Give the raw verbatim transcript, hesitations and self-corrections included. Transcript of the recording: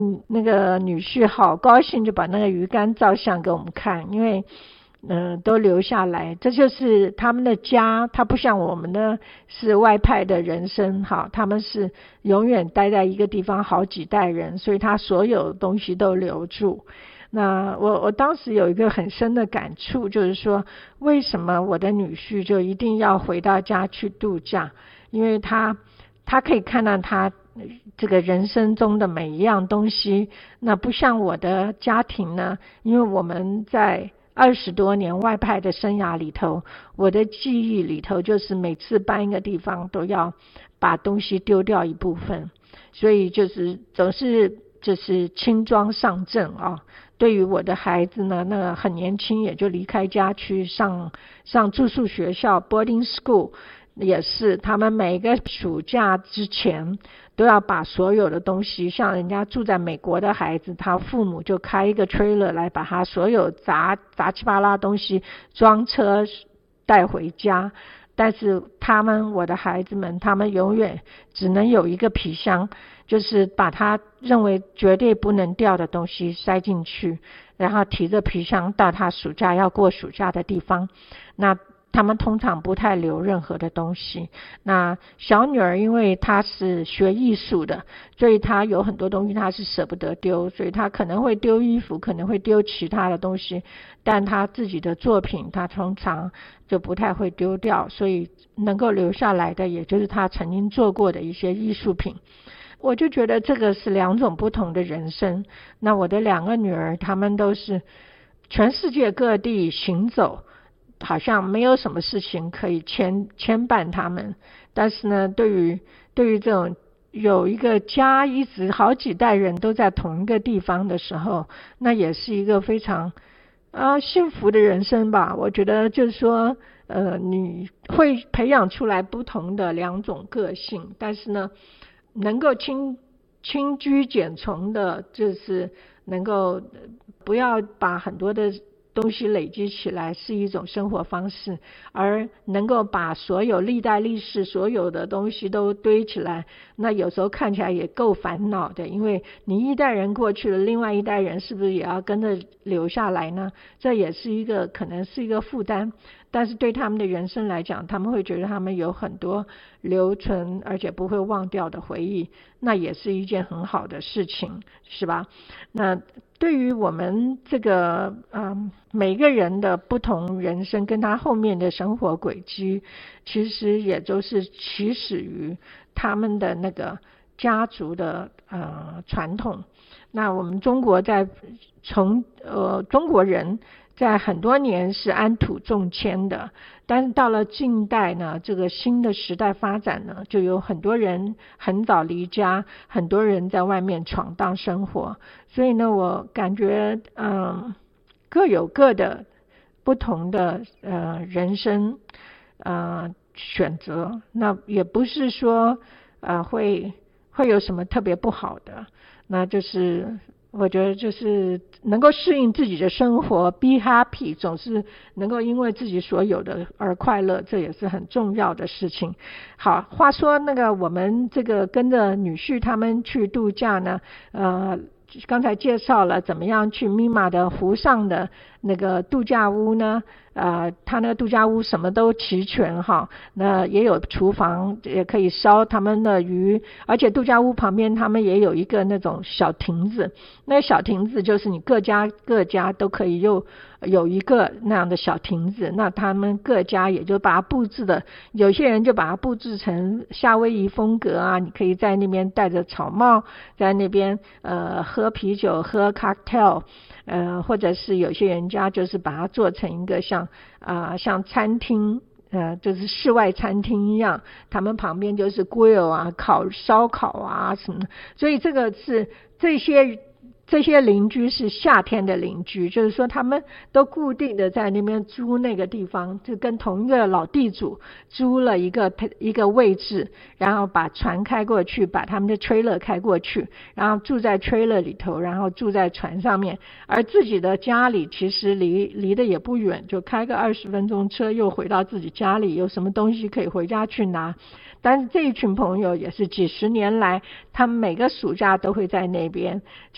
那个女婿好高兴，就把那个鱼竿照相给我们看，因为嗯、呃，都留下来，这就是他们的家。他不像我们的是外派的人生，哈，他们是永远待在一个地方好几代人，所以他所有东西都留住。那我我当时有一个很深的感触，就是说为什么我的女婿就一定要回到家去度假？因为他他可以看到他这个人生中的每一样东西。那不像我的家庭呢，因为我们在二十多年外派的生涯里头，我的记忆里头就是每次搬一个地方都要把东西丢掉一部分，所以就是总是就是轻装上阵啊。对于我的孩子呢，那个很年轻也就离开家去上上住宿学校 boarding school， 也是他们每个暑假之前都要把所有的东西，像人家住在美国的孩子，他父母就开一个 trailer 来把他所有杂杂七八拉东西装车带回家。但是他们我的孩子们，他们永远只能有一个皮箱，就是把他认为绝对不能掉的东西塞进去，然后提着皮箱到他暑假要过暑假的地方。那他们通常不太留任何的东西。那小女儿因为她是学艺术的，所以她有很多东西她是舍不得丢，所以她可能会丢衣服，可能会丢其他的东西，但她自己的作品她通常就不太会丢掉，所以能够留下来的也就是她曾经做过的一些艺术品。我就觉得这个是两种不同的人生。那我的两个女儿她们都是全世界各地行走，好像没有什么事情可以牵牵绊他们。但是呢，对于对于这种有一个家一直好几代人都在同一个地方的时候，那也是一个非常啊幸福的人生吧。我觉得就是说呃你会培养出来不同的两种个性，但是呢能够轻轻居简从的，就是能够不要把很多的东西累积起来是一种生活方式，而能够把所有历代历史所有的东西都堆起来，那有时候看起来也够烦恼的。因为你一代人过去了，另外一代人是不是也要跟着留下来呢？这也是一个可能是一个负担，但是对他们的人生来讲，他们会觉得他们有很多留存而且不会忘掉的回忆，那也是一件很好的事情，是吧？那对于我们这个嗯每个人的不同人生跟他后面的生活轨迹，其实也都是起始于他们的那个家族的呃传统。那我们中国在从呃中国人在很多年是安土重迁的，但是到了近代呢，这个新的时代发展呢，就有很多人很早离家，很多人在外面闯荡生活。所以呢，我感觉嗯各有各的不同的呃人生呃选择，那也不是说呃会会有什么特别不好的。那就是我觉得就是能够适应自己的生活 be happy， 总是能够因为自己所有的而快乐，这也是很重要的事情。好，话说那个我们这个跟着女婿他们去度假呢，呃刚才介绍了怎么样去密码的湖上的那个度假屋呢，呃，他那个度假屋什么都齐全哈，那也有厨房，也可以烧他们的鱼，而且度假屋旁边他们也有一个那种小亭子，那个小亭子就是你各家各家都可以有有一个那样的小亭子，那他们各家也就把它布置的，有些人就把它布置成夏威夷风格啊，你可以在那边戴着草帽，在那边呃喝啤酒喝 cocktail，呃，或者是有些人家就是把它做成一个像啊、呃、像餐厅，呃，就是室外餐厅一样，他们旁边就是 grill 啊，烤烧烤啊什么，所以这个是这些这些邻居是夏天的邻居，就是说他们都固定的在那边租那个地方，就跟同一个老地主租了一个一个位置，然后把船开过去，把他们的 trailer 开过去，然后住在 trailer 里头，然后住在船上面，而自己的家里其实离离得也不远，就开个二十分钟车又回到自己家里，有什么东西可以回家去拿。但是这一群朋友也是几十年来，他们每个暑假都会在那边